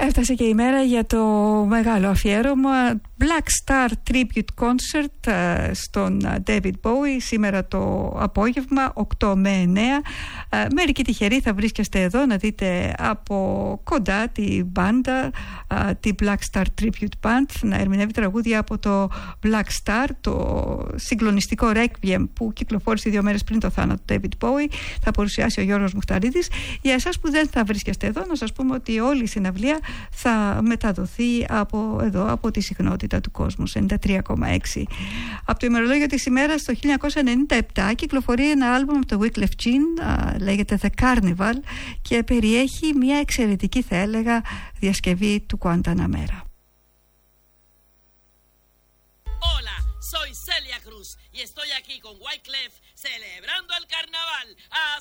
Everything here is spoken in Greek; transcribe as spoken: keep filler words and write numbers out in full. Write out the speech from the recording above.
Έφτασε και η μέρα για το μεγάλο αφιέρωμα Black Star Tribute Concert στον David Bowie σήμερα το απόγευμα οκτώ με εννέα. Μερικοί τυχεροί θα βρίσκεστε εδώ να δείτε από κοντά τη μπάντα, τη Black Star Tribute Band, να ερμηνεύει τραγούδια από το Black Star, το συγκλονιστικό Requiem που κυκλοφόρησε δύο μέρες πριν το θάνατο του David Bowie. Θα παρουσιάσει ο Γιώργος Μουχταρίδης. Για εσάς που δεν θα βρίσκεστε εδώ, να σας πούμε ότι όλη η συναυλία θα μεταδοθεί από εδώ, από τη συχνότητα του κόσμου, ενενήντα τρία κόμμα έξι. Από το ημερολόγιο της ημέρας το χίλια εννιακόσια ενενήντα επτά κυκλοφορεί ένα άλμπουμ από το Wyclef Jean, α, λέγεται The Carnival, και περιέχει μια εξαιρετική, θα έλεγα, διασκευή του Guantanamera. Soy Celia Cruz y estoy aquí con Wyclef celebrando el carnaval.